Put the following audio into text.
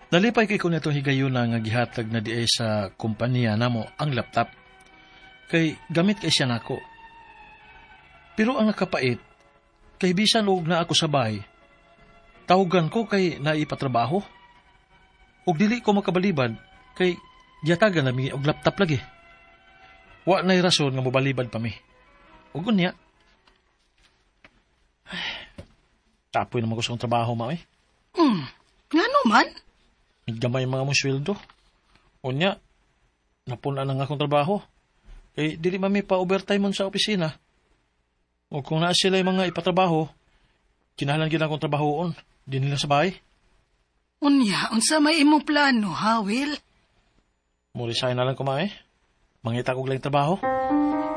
Nalipay kay ko nito higayuna nga gihatag na di ay sa kumpanya namo ang laptop. Kay gamit kay siya nako. Pero ang nakapait, kay bisan og na ako sa bahay, tawagan ko kay naipatrabaho. Og dili ko makabalibad, kay giyatagan na mi og laptop lagi. Wa na'y rason nga mobalibad pa mi. Og unya. Tapoy naman ko sa trabaho, ma eh. Nga naman? Gamay mga mong sweldo. Unya, napuna na nga akong trabaho. Eh, dili mami pa overtime mon sa opisina. O kung naa sila yung mga ipatrabaho, kinahalan gina akong trabahoon. Di nila sa bahay. Unya, unsa may imong plano, ha, Will? Muli sa'yo na lang kumain. Mangita kong lang trabaho.